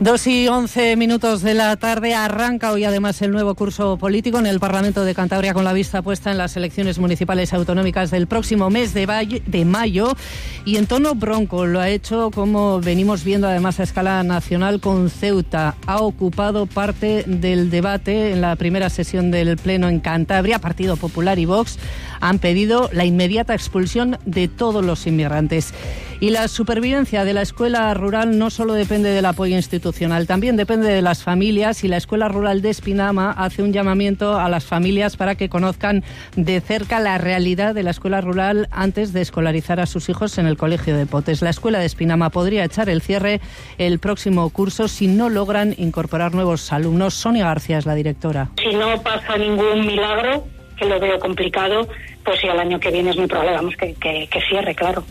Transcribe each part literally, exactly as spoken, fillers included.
Dos y once minutos de la tarde. Arranca hoy además el nuevo curso político en el Parlamento de Cantabria, con la vista puesta en las elecciones municipales y autonómicas del próximo mes de, de mayo. Y en tono bronco lo ha hecho, como venimos viendo además a escala nacional, con Ceuta. Ha ocupado parte del debate en la primera sesión del Pleno en Cantabria. Partido Popular y Vox han pedido la inmediata expulsión de todos los inmigrantes. Y la supervivencia de la escuela rural no solo depende del apoyo institucional, también depende de las familias, y la Escuela Rural de Espinama hace un llamamiento a las familias para que conozcan de cerca la realidad de la escuela rural antes de escolarizar a sus hijos en el Colegio de Potes. La Escuela de Espinama podría echar el cierre el próximo curso si no logran incorporar nuevos alumnos. Sonia García es la directora. Si no pasa ningún milagro, que lo veo complicado, pues si al año que viene es muy probable, vamos, que, que, que cierre, claro.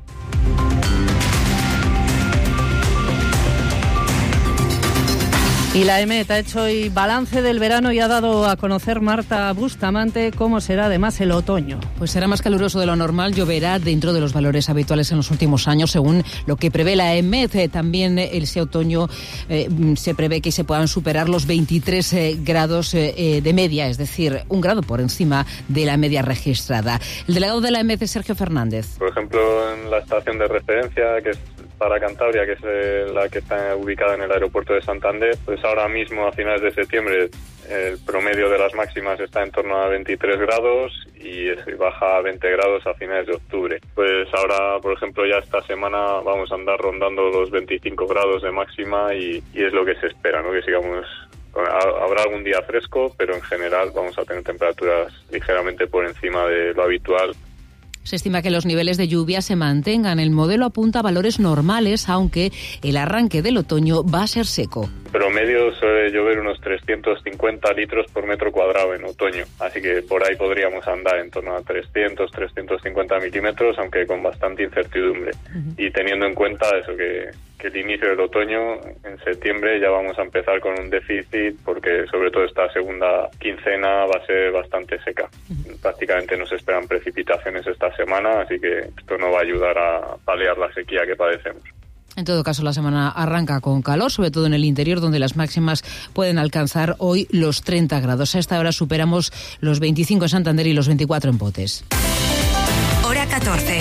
Y la EMET ha hecho hoy balance del verano y ha dado a conocer, Marta Bustamante, cómo será además el otoño. Pues será más caluroso de lo normal, lloverá dentro de los valores habituales en los últimos años, según lo que prevé la EMET. Eh, también ese otoño eh, se prevé que se puedan superar los veintitrés eh, grados eh, de media, es decir, un grado por encima de la media registrada. El delegado de la EMET es Sergio Fernández. Por ejemplo, en la estación de referencia, que es para Cantabria, que es eh, la que está ubicada en el aeropuerto de Santander, pues ahora mismo a finales de septiembre el promedio de las máximas está en torno a veintitrés grados y baja a veinte grados a finales de octubre. Pues ahora, por ejemplo, ya esta semana vamos a andar rondando los veinticinco grados de máxima y, y es lo que se espera, ¿no? Que sigamos. Habrá algún día fresco, pero en general vamos a tener temperaturas ligeramente por encima de lo habitual. Se estima que los niveles de lluvia se mantengan. El modelo apunta a valores normales, aunque el arranque del otoño va a ser seco. Promedio suele llover unos trescientos cincuenta litros por metro cuadrado en otoño, así que por ahí podríamos andar en torno a trescientos, trescientos cincuenta milímetros, aunque con bastante incertidumbre. Uh-huh. Y teniendo en cuenta eso, que, que el inicio del otoño, en septiembre ya vamos a empezar con un déficit, porque sobre todo esta segunda quincena va a ser bastante seca. Uh-huh. Prácticamente no se esperan precipitaciones esta semana, así que esto no va a ayudar a paliar la sequía que padecemos. En todo caso, la semana arranca con calor, sobre todo en el interior, donde las máximas pueden alcanzar hoy los treinta grados. A esta hora superamos los veinticinco en Santander y los veinticuatro en Potes. Hora catorce.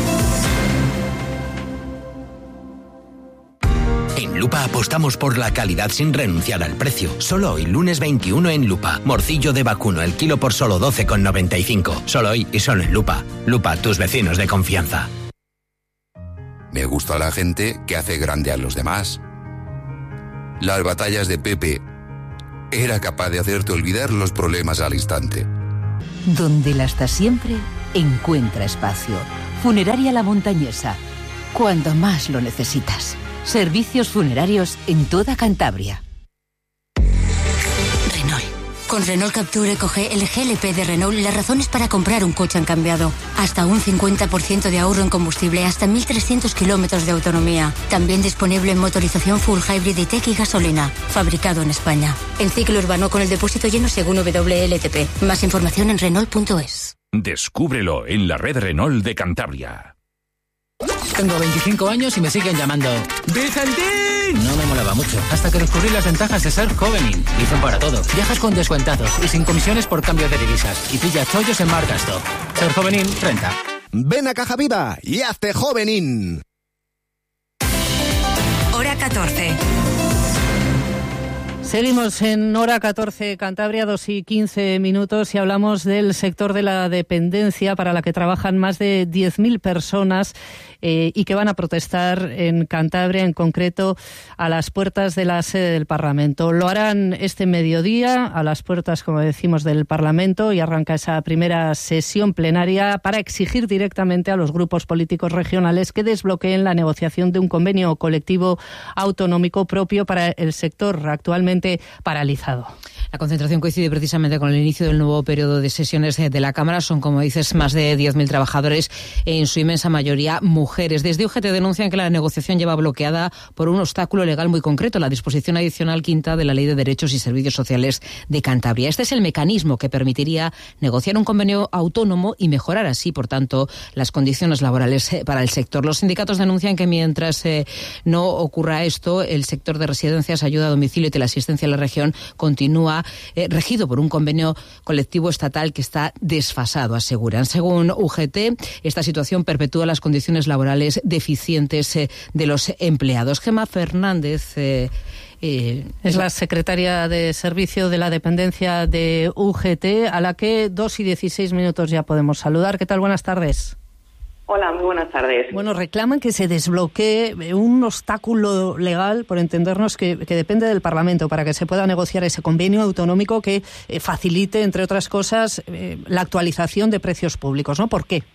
En Lupa apostamos por la calidad sin renunciar al precio. Solo hoy, lunes veintiuno, en Lupa. Morcillo de vacuno, el kilo por solo doce con noventa y cinco. Solo hoy y solo en Lupa. Lupa, tus vecinos de confianza. Me gusta la gente que hace grande a los demás. Las batallas de Pepe era capaz de hacerte olvidar los problemas al instante. Donde la está siempre, encuentra espacio. Funeraria La Montañesa. Cuando más lo necesitas. Servicios funerarios en toda Cantabria. Renault. Con Renault Capture coge el G L P de Renault, las razones para comprar un coche han cambiado. Hasta un cincuenta por ciento de ahorro en combustible, hasta mil trescientos kilómetros de autonomía. También disponible en motorización full hybrid y tech y gasolina. Fabricado en España. En ciclo urbano con el depósito lleno según W L T P. Más información en Renault punto es. Descúbrelo en la red Renault de Cantabria. Tengo veinticinco años y me siguen llamando ¡Vicentín! No me molaba mucho, hasta que descubrí las ventajas de ser Jovenin. Dicen para todo. Viajas con descuentazos y sin comisiones por cambio de divisas. Y pilla chollos en Marcasto. Ser Jovenin, renta. Ven a Caja Viva y hazte Jovenin. Hora catorce. Seguimos en Hora catorce Cantabria, dos y quince minutos, y hablamos del sector de la dependencia, para la que trabajan más de diez mil personas eh, y que van a protestar en Cantabria, en concreto a las puertas de la sede del Parlamento. Lo harán este mediodía a las puertas, como decimos, del Parlamento, y arranca esa primera sesión plenaria para exigir directamente a los grupos políticos regionales que desbloqueen la negociación de un convenio colectivo autonómico propio para el sector. Actualmente totalmente paralizado. La concentración coincide precisamente con el inicio del nuevo periodo de sesiones de la Cámara. Son, como dices, más de diez mil trabajadores, en su inmensa mayoría mujeres. Desde U G T denuncian que la negociación lleva bloqueada por un obstáculo legal muy concreto, la disposición adicional quinta de la Ley de Derechos y Servicios Sociales de Cantabria. Este es el mecanismo que permitiría negociar un convenio autónomo y mejorar así, por tanto, las condiciones laborales para el sector. Los sindicatos denuncian que mientras eh, no ocurra esto, el sector de residencias, ayuda a domicilio y teleasistencia en la región continúa eh, regido por un convenio colectivo estatal que está desfasado, aseguran. Según U G T, esta situación perpetúa las condiciones laborales deficientes eh, de los empleados. Gemma Fernández eh, Eh, es la secretaria de Servicio de la Dependencia de U G T, a la que dos y dieciséis minutos ya podemos saludar. ¿Qué tal? Buenas tardes. Hola, muy buenas tardes. Bueno, reclaman que se desbloquee un obstáculo legal, por entendernos, que, que depende del Parlamento, para que se pueda negociar ese convenio autonómico que eh, facilite, entre otras cosas, eh, la actualización de precios públicos, ¿no? ¿Por qué?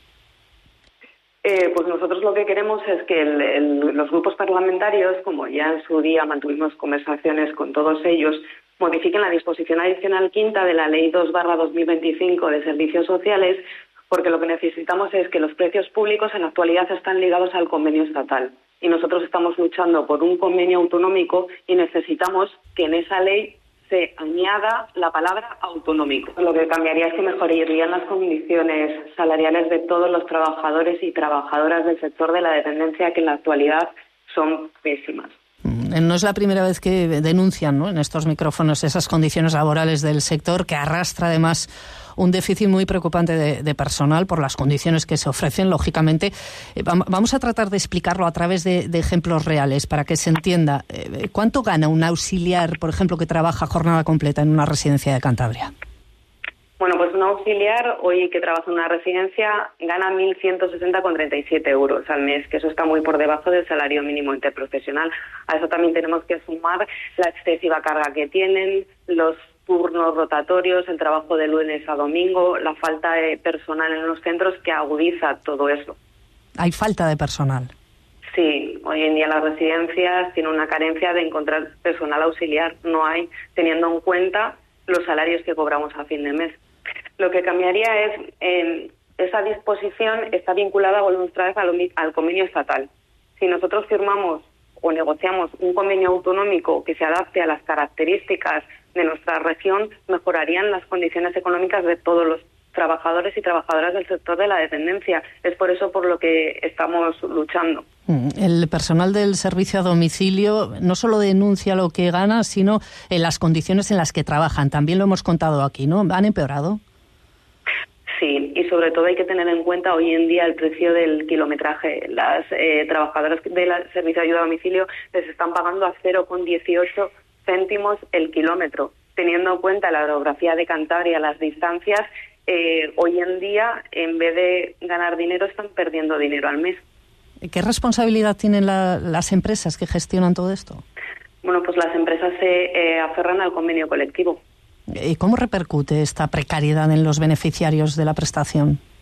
Eh, pues nosotros lo que queremos es que el, el, los grupos parlamentarios, como ya en su día mantuvimos conversaciones con todos ellos, modifiquen la disposición adicional quinta de la Ley dos barra dos mil veinticinco de Servicios Sociales, porque lo que necesitamos es que los precios públicos en la actualidad están ligados al convenio estatal. Y nosotros estamos luchando por un convenio autonómico y necesitamos que en esa ley se añada la palabra autonómico. Lo que cambiaría es que mejorarían las condiciones salariales de todos los trabajadores y trabajadoras del sector de la dependencia, que en la actualidad son pésimas. No es la primera vez que denuncian, ¿no?, en estos micrófonos esas condiciones laborales del sector, que arrastra además un déficit muy preocupante de, de personal por las condiciones que se ofrecen, lógicamente. Eh, vamos a tratar de explicarlo a través de, de ejemplos reales para que se entienda. Eh, ¿Cuánto gana un auxiliar, por ejemplo, que trabaja jornada completa en una residencia de Cantabria? Bueno, pues un auxiliar hoy que trabaja en una residencia gana mil ciento sesenta con treinta y siete euros al mes, que eso está muy por debajo del salario mínimo interprofesional. A eso también tenemos que sumar la excesiva carga que tienen, los turnos rotatorios, el trabajo de lunes a domingo, la falta de personal en los centros que agudiza todo eso. ¿Hay falta de personal? Sí, hoy en día las residencias tienen una carencia de encontrar personal auxiliar. No hay, teniendo en cuenta los salarios que cobramos a fin de mes. Lo que cambiaría es, eh, esa disposición está vinculada otra vez al, al convenio estatal. Si nosotros firmamos o negociamos un convenio autonómico que se adapte a las características de nuestra región, mejorarían las condiciones económicas de todos los trabajadores y trabajadoras del sector de la dependencia. Es por eso por lo que estamos luchando. El personal del servicio a domicilio no solo denuncia lo que gana, sino en las condiciones en las que trabajan. También lo hemos contado aquí, ¿no? ¿Han empeorado? Sí, y sobre todo hay que tener en cuenta hoy en día el precio del kilometraje. Las eh, trabajadoras del servicio de ayuda a domicilio les están pagando a cero coma dieciocho céntimos el kilómetro. Teniendo en cuenta la orografía de Cantabria, las distancias, eh, hoy en día, en vez de ganar dinero, están perdiendo dinero al mes. ¿Qué responsabilidad tienen la, las empresas que gestionan todo esto? Bueno, pues las empresas se eh, aferran al convenio colectivo. ¿Y cómo repercute esta precariedad en los beneficiarios de la prestación?